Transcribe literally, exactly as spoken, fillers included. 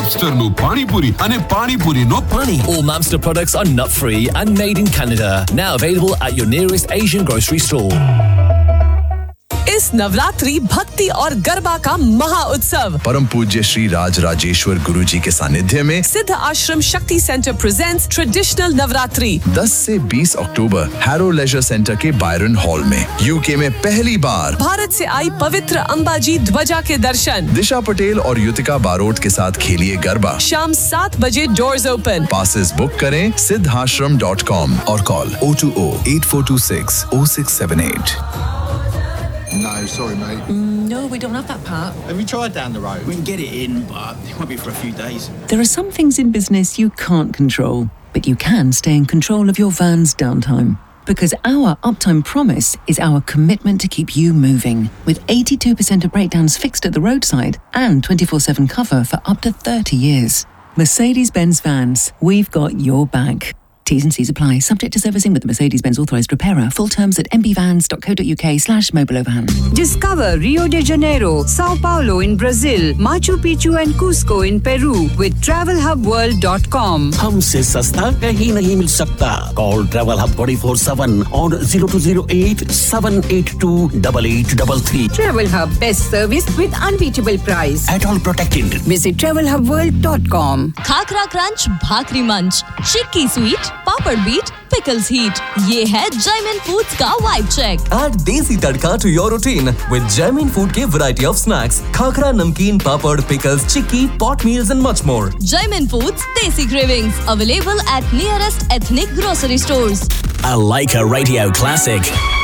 Mapster no Pani Puri and Pani Puri no Pani. All Mapster products are nut-free and made in Canada. Now available at your nearest Asian grocery store. इस नवरात्रि भक्ति और गरबा का महा उत्सव परम पूज्य श्री राज राजेश्वर गुरु जी के सानिध्य में सिद्ध आश्रम शक्ति सेंटर प्रेजेंट्स ट्रेडिशनल नवरात्रि दस से बीस अक्टूबर हैरो लेजर सेंटर के बायरन हॉल में यूके में पहली बार भारत से आई पवित्र अंबाजी ध्वजा के दर्शन दिशा पटेल और युतिका बारोट के साथ खेलिए गरबा शाम सात बजे डोर्स ओपन पासेस बुक करें सिद्धआश्रम डॉट कॉम और call O two O eight four to six O six seven eight. No, sorry, mate. Mm, no, we don't have that part. Have you tried down the road? We can get it in, but it won't be for a few days. There are some things in business you can't control, but you can stay in control of your van's downtime. Because our uptime promise is our commitment to keep you moving. With eighty-two percent of breakdowns fixed at the roadside and twenty-four seven cover for up to thirty years. Mercedes-Benz Vans, we've got your back. T's and C's apply. Subject to servicing with the Mercedes-Benz authorised repairer. Full terms at m b vans dot co dot u k slash mobilovan. Discover Rio de Janeiro, Sao Paulo in Brazil, Machu Picchu and Cusco in Peru with travel hub world dot com. हमसे सस्ता कहीं नहीं मिल सकता. Call Travel Hub twenty-four seven on zero two zero eight seven eight two eight eight three three. Travel Hub, best service with unbeatable price. At all protected. Visit travel hub world dot com. Khakhra crunch, भाकरी मंच, चिक्की sweet, पापड़ beat, pickles heat. ये है Jaimin Foods का vibe check. Add desi tadka to your routine with Jaimin Food के variety of snacks, khakra, namkeen, papad, pickles, chikki, pot meals and much more. Jaimin Foods Desi Cravings available at nearest ethnic grocery stores. I like a radio classic.